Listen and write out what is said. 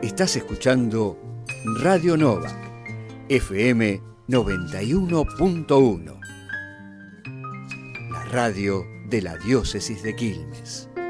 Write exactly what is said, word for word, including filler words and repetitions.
Estás escuchando Radio Novak, F M noventa y uno punto uno, la radio de la diócesis de Quilmes.